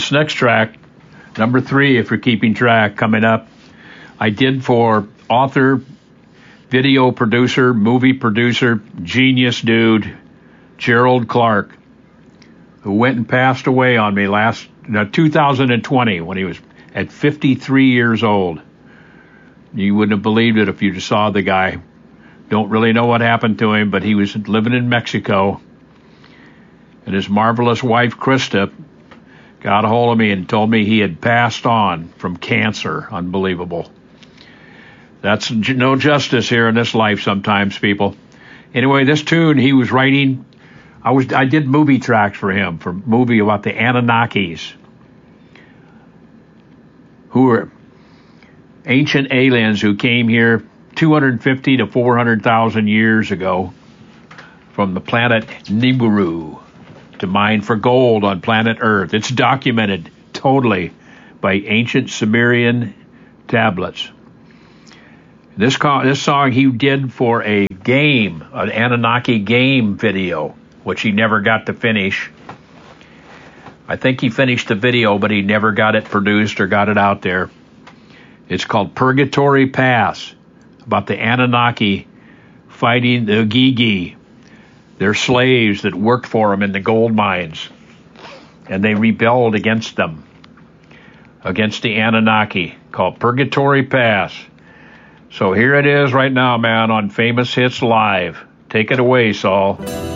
This next track, number 3, if you're keeping track, coming up, I did for author, video producer, movie producer, genius dude, Gerald Clark, who went and passed away on me 2020 when he was at 53 years old. You wouldn't have believed it if you just saw the guy. Don't really know what happened to him, but he was living in Mexico. And his marvelous wife, Krista, got a hold of me and told me he had passed on from cancer. Unbelievable. That's no justice here in this life sometimes, people. Anyway, this tune he was writing, I did movie tracks for him, for a movie about the Anunnakis, who were ancient aliens who came here 250 to 400,000 years ago from the planet Nibiru to mine for gold on planet Earth. It's documented totally by ancient Sumerian tablets. This song he did for a game, an Anunnaki game video, which he never got to finish. I think he finished the video, but he never got it produced or got it out there. It's called Purgatory Pass, about the Anunnaki fighting the Gigi. They're slaves that worked for them in the gold mines, and they rebelled against them, against the Anunnaki, called Purgatory Pass. So here it is right now, man, on Famous Hits Live. Take it away, Saul.